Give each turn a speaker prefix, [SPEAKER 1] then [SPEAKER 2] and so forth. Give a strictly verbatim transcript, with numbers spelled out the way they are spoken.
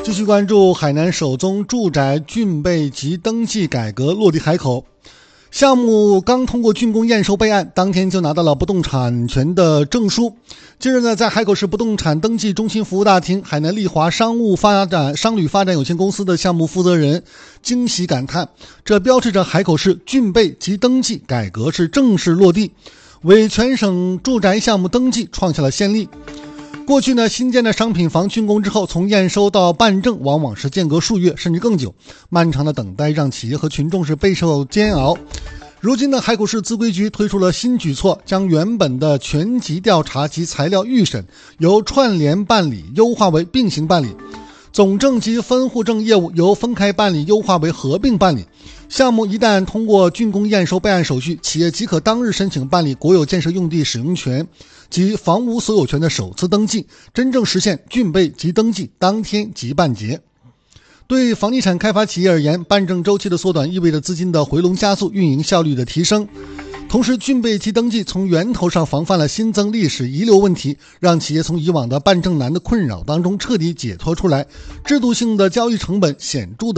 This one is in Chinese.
[SPEAKER 1] 继续关注海南首宗住宅竣备及登记改革落地海口。项目刚通过竣工验收备案，当天就拿到了不动产权的证书。近日呢，在海口市不动产登记中心服务大厅，海南丽华商务发展商旅发展有限公司的项目负责人惊喜感叹，这标志着海口市竣备及登记改革是正式落地，为全省住宅项目登记创下了先例。过去呢，新建的商品房竣工之后，从验收到办证往往是间隔数月甚至更久，漫长的等待让企业和群众是备受煎熬。如今呢，海口市资规局推出了新举措，将原本的全籍调查及材料预审由串联办理优化为并行办理，总证及分户证业务由分开办理优化为合并办理。项目一旦通过竣工验收备案手续，企业即可当日申请办理国有建设用地使用权及房屋所有权的首次登记，真正实现竣备及登记当天即办结。对房地产开发企业而言，办证周期的缩短意味着资金的回笼加速，运营效率的提升。同时，竣备及登记从源头上防范了新增历史遗留问题，让企业从以往的办证难的困扰当中彻底解脱出来，制度性的交易成本显著的